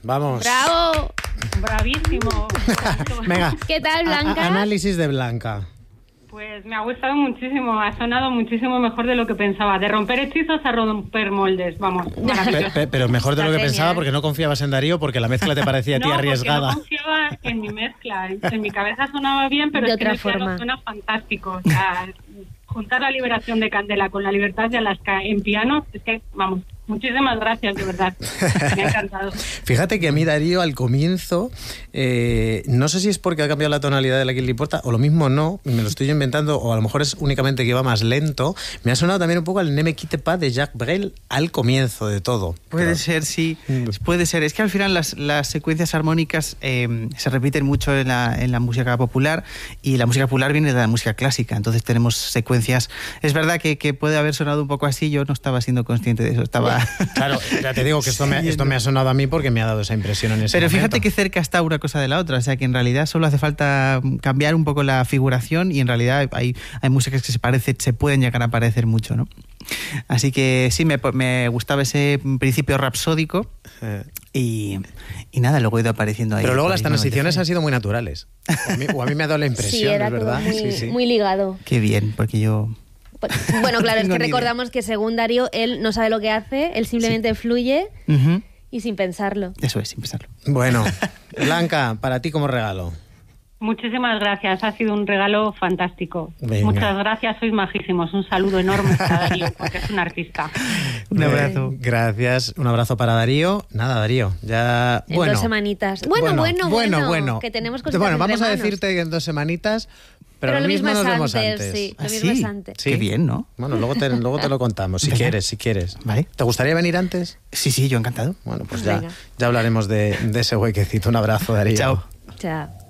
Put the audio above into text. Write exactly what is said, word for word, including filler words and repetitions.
Vamos. ¡Bravo! Bravísimo. Venga. ¿Qué tal, Blanca? A- a- análisis de Blanca. Pues me ha gustado muchísimo, ha sonado muchísimo mejor de lo que pensaba. De romper hechizos a romper moldes, vamos, maravilloso. Pe- pe- Pero mejor de lo que Está pensaba genial. porque no confiabas en Darío, porque la mezcla te parecía a ti No, porque arriesgada. no confiaba en mi mezcla. En mi cabeza sonaba bien, pero De es que otra en el piano forma. suena fantástico. O sea, juntar la liberación de Candela con la libertad de Alaska en piano, es que, vamos, muchísimas gracias, de verdad. Me ha encantado. Fíjate que a mí Darío al comienzo, eh, no sé si es porque ha cambiado la tonalidad de la que le importa, o lo mismo no, me lo estoy yo inventando, o a lo mejor es únicamente que va más lento. Me ha sonado también un poco al Ne me quitte pas de Jacques Brel al comienzo de todo. Puede Pero- ser, sí, puede ser. Es que al final las, las secuencias armónicas eh, se repiten mucho en la, en la música popular, y la música popular viene de la música clásica, entonces tenemos secuencias. Es verdad que, que puede haber sonado un poco así, yo no estaba siendo consciente de eso, estaba... Claro, ya te digo que esto me, esto me ha sonado a mí porque me ha dado esa impresión en ese Pero momento. fíjate que cerca está una cosa de la otra, o sea que en realidad solo hace falta cambiar un poco la figuración, y en realidad hay, hay músicas que se parecen, se pueden llegar a parecer mucho, ¿no? Así que sí, me, me gustaba ese principio rapsódico, Eh, y, y nada, luego he ido apareciendo ahí. Pero luego las por ahí, ¿no? transiciones han sido muy naturales. O a mí, o a mí me ha dado la impresión, Sí, era ¿es verdad? todo muy, Sí, sí. muy ligado. Qué bien, porque yo... Bueno, claro, es No que tengo ni recordamos que según Darío, él no sabe lo que hace, él simplemente fluye Ujú. y sin pensarlo. Eso es, sin pensarlo. Bueno, Blanca, para ti como regalo. Muchísimas gracias, ha sido un regalo fantástico. Venga. Muchas gracias, sois majísimos. Un saludo enorme para Darío, porque es un artista. Un abrazo. Eh, gracias, un abrazo para Darío. Nada, Darío, ya... En bueno, dos semanitas. Bueno, bueno, bueno, bueno. que tenemos cositas Bueno, vamos entre a manos. decirte que en dos semanitas, pero, Pero lo mismo, es nos vemos antes, antes. sí. ¿Ah, Lo mismo sí? es antes. Sí. Qué bien, ¿no? Bueno, luego te, luego te lo contamos, si Venga. quieres, si quieres. Vale. ¿Te gustaría venir antes? Sí, sí, yo encantado. Bueno, pues ya, Venga. ya hablaremos de, de ese huequecito. Un abrazo, Darío. Chao. Chao.